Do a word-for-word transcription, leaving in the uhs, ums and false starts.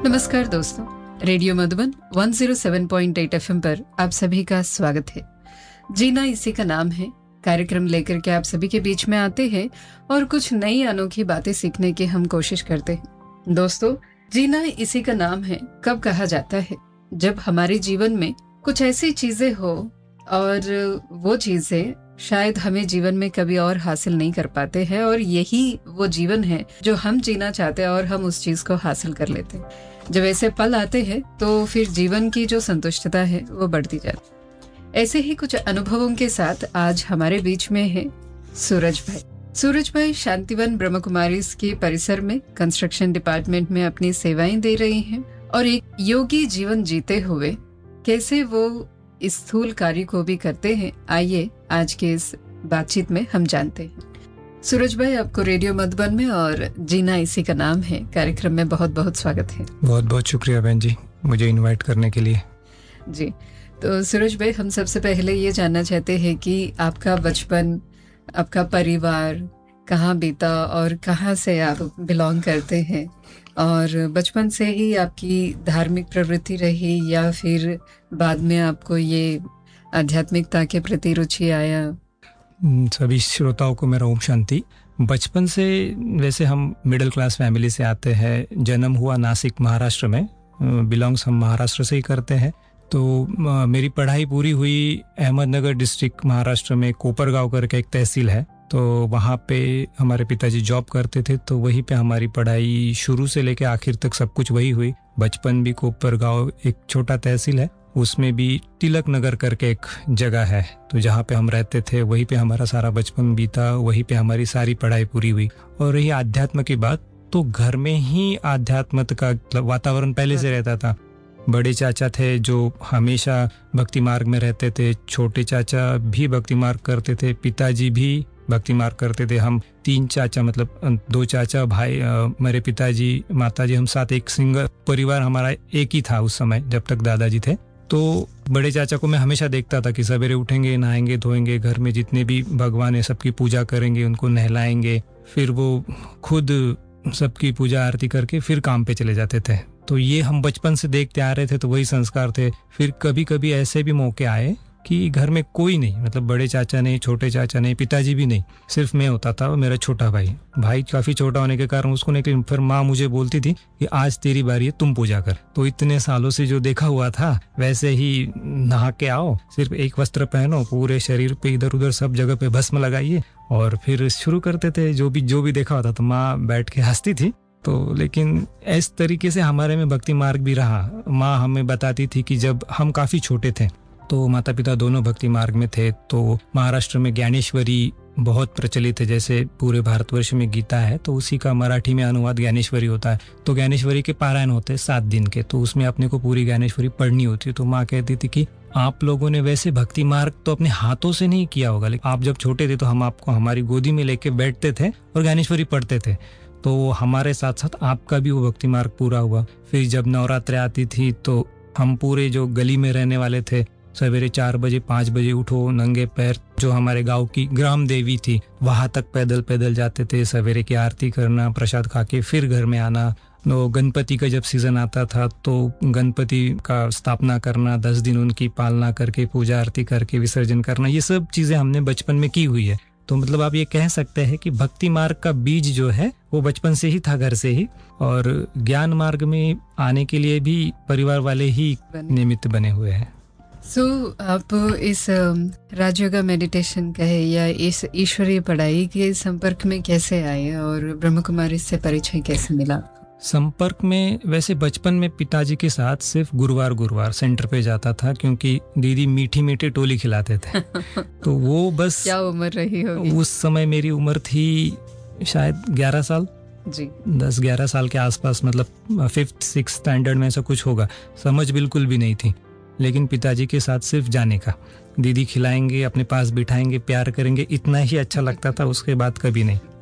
नमस्कार दोस्तों, रेडियो मधुबन एक सौ सात पॉइंट आठ एफएम पर आप सभी का स्वागत है। जीना इसी का नाम है कार्यक्रम लेकर के आप सभी के बीच में आते हैं और कुछ नई अनोखी बातें सीखने की हम कोशिश करते हैं। दोस्तों, जीना इसी का नाम है कब कहा जाता है? जब हमारे जीवन में कुछ ऐसी चीजें हो और वो चीजें शायद हमें जीवन में कभी और हासिल नहीं कर पाते हैं, और यही वो जीवन है जो हम जीना चाहते हैं और हम उस चीज को हासिल कर लेते हैं। जब ऐसे पल आते हैं तो फिर जीवन की जो संतुष्टता है वो बढ़ती जाती है। ऐसे ही कुछ अनुभवों के साथ आज हमारे बीच में है सूरज भाई। सूरज भाई शांतिवन ब्रह्म कुमारीज के परिसर में कंस्ट्रक्शन डिपार्टमेंट में अपनी सेवाएं दे रही हैं और एक योगी जीवन जीते हुए कैसे वो इस स्थूल कार्य को भी करते हैं, आइए आज के इस बातचीत में हम जानते हैं। सूरज भाई, आपको रेडियो मधुबन में और जीना इसी का नाम है कार्यक्रम में बहुत बहुत स्वागत है। बहुत बहुत शुक्रिया बहन जी, मुझे इनवाइट करने के लिए। जी, तो सूरज भाई, हम सबसे पहले ये जानना चाहते हैं कि आपका बचपन, आपका परिवार कहाँ बीता और कहाँ से आप बिलोंग करते हैं, और बचपन से ही आपकी धार्मिक प्रवृत्ति रही या फिर बाद में आपको ये आध्यात्मिकता के प्रति रुचि आया? सभी श्रोताओं को मेरा ओम शांति। बचपन से वैसे हम मिडिल क्लास फैमिली से आते हैं। जन्म हुआ नासिक महाराष्ट्र में, बिलोंग्स हम महाराष्ट्र से ही करते हैं। तो मेरी पढ़ाई पूरी हुई अहमदनगर डिस्ट्रिक्ट महाराष्ट्र में, कोपरगांव करके एक तहसील है, तो वहाँ पे हमारे पिताजी जॉब करते थे, तो वहीं पे हमारी पढ़ाई शुरू से लेके आखिर तक सब कुछ वही हुई। बचपन भी कोपरगांव एक छोटा तहसील है, उसमें भी तिलक नगर करके एक जगह है, तो जहाँ पे हम रहते थे वहीं पे हमारा सारा बचपन बीता, वहीं पे हमारी सारी पढ़ाई पूरी हुई। और रही आध्यात्म की बात, तो घर में ही आध्यात्म का वातावरण पहले से रहता था। बड़े चाचा थे जो हमेशा भक्ति मार्ग में रहते थे, छोटे चाचा भी भक्ति मार्ग करते थे, पिताजी भी भक्ति मार्ग करते थे। हम तीन चाचा, मतलब दो चाचा, भाई, मेरे पिताजी, माताजी, हम साथ एक सिंगल परिवार हमारा एक ही था उस समय जब तक दादाजी थे। तो बड़े चाचा को मैं हमेशा देखता था कि सवेरे उठेंगे, नहाएंगे, धोएंगे, घर में जितने भी भगवान है सबकी पूजा करेंगे, उनको नहलाएंगे, फिर वो खुद सबकी पूजा आरती करके फिर काम पे चले जाते थे। तो ये हम बचपन से देखते आ रहे थे, तो वही संस्कार थे। फिर कभी कभी ऐसे भी मौके आए कि घर में कोई नहीं, मतलब बड़े चाचा नहीं, छोटे चाचा नहीं, पिताजी भी नहीं, सिर्फ मैं होता था और मेरा छोटा भाई। भाई काफी छोटा होने के कारण उसको नहीं, फिर माँ मुझे बोलती थी कि आज तेरी बारी है, तुम पूजा कर। तो इतने सालों से जो देखा हुआ था वैसे ही नहा के आओ, सिर्फ एक वस्त्र पहनो, पूरे शरीर पे इधर उधर सब जगह पे भस्म लगाइए और फिर शुरू करते थे। जो भी जो भी देखा होता तो माँ बैठ के हंसती थी। तो लेकिन इस तरीके से हमारे में भक्ति मार्ग भी रहा। माँ हमें बताती थी कि जब हम काफी छोटे थे तो माता पिता दोनों भक्ति मार्ग में थे, तो महाराष्ट्र में ज्ञानेश्वरी बहुत प्रचलित है, जैसे पूरे भारतवर्ष में गीता है तो उसी का मराठी में अनुवाद ज्ञानेश्वरी होता है। तो ज्ञानेश्वरी के पारायण होते हैं सात दिन के, तो उसमें अपने को पूरी ज्ञानेश्वरी पढ़नी होती है। तो माँ कहती थी कि आप लोगों ने वैसे भक्ति मार्ग तो अपने हाथों से नहीं किया होगा, लेकिन आप जब छोटे थे तो हम आपको हमारी गोदी में लेके बैठते थे और ज्ञानेश्वरी पढ़ते थे, तो हमारे साथ साथ आपका भी वो भक्ति मार्ग पूरा हुआ। फिर जब नवरात्रि आती थी तो हम पूरे जो गली में रहने वाले थे, सवेरे चार बजे पाँच बजे उठो, नंगे पैर, जो हमारे गांव की ग्राम देवी थी वहां तक पैदल पैदल जाते थे, सवेरे की आरती करना, प्रसाद खा के फिर घर में आना। नो गणपति का जब सीजन आता था तो गणपति का स्थापना करना, दस दिन उनकी पालना करके पूजा आरती करके विसर्जन करना, ये सब चीजें हमने बचपन में की हुई है। तो मतलब आप ये कह सकते हैं कि भक्ति मार्ग का बीज जो है वो बचपन से ही था, घर से ही, और ज्ञान मार्ग में आने के लिए भी परिवार वाले ही निमित्त बने हुए हैं। सो so, आप इस राजयोगा मेडिटेशन कहे या इस ईश्वरीय पढ़ाई के संपर्क में कैसे आए और ब्रह्म कुमारी से परिचय कैसे मिला? संपर्क में वैसे बचपन में पिताजी के साथ सिर्फ गुरुवार गुरुवार सेंटर पे जाता था, क्योंकि दीदी मीठी मीठी टोली खिलाते थे। तो वो बस, क्या उम्र रही होगी उस समय? मेरी उम्र थी शायद ग्यारह साल जी, दस ग्यारह साल के आसपास, मतलब फिफ्थ सिक्स स्टैंडर्ड में ऐसा कुछ होगा। समझ बिल्कुल भी नहीं थी, लेकिन पिताजी के साथ सिर्फ जाने का, दीदी खिलाएंगे, अपने पास बिठाएंगे, प्यार करेंगे, इतना ही अच्छा लगता था, उसके बाद कभी नहीं।